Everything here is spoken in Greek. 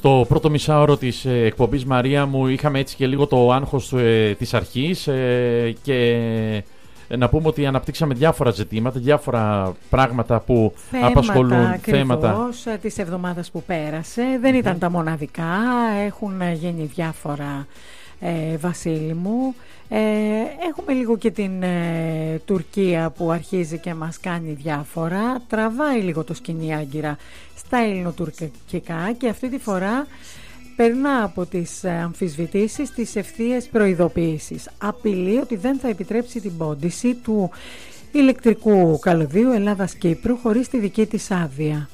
Στο πρώτο μισάωρο της εκπομπής, Μαρία μου, είχαμε έτσι και λίγο το άγχος της αρχής και να πούμε ότι αναπτύξαμε διάφορα ζητήματα, διάφορα πράγματα που απασχολούν. Θέματα της εβδομάδας που πέρασε. Δεν ήταν τα μοναδικά, έχουν γίνει διάφορα, Βασίλη μου. Έχουμε λίγο και την Τουρκία που αρχίζει και μας κάνει διάφορα. Τραβάει λίγο το σκηνή Άγκυρα στα ελληνοτουρκικά και αυτή τη φορά περνά από τις αμφισβητήσεις τις ευθείες προειδοποίησεις. Απειλεί ότι δεν θα επιτρέψει την πόντιση του ηλεκτρικού καλωδίου Ελλάδας-Κύπρου χωρίς τη δική της άδεια.